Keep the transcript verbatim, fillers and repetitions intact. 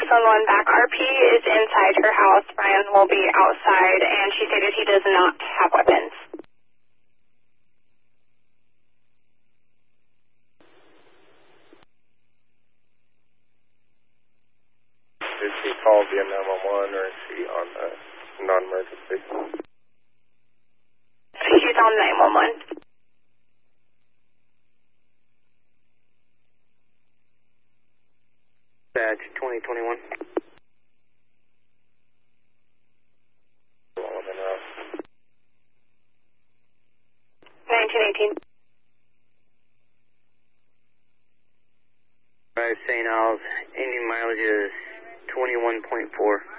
six one one back. R P is inside her house. Brian will be outside, and she stated he does not have weapons. Did she call via nine one one or is she on the non-emergency? She's on nine one one. Badge twenty twenty-one. nineteen eighteen. Drive Saint Al's, Indian mileage is twenty-one point four.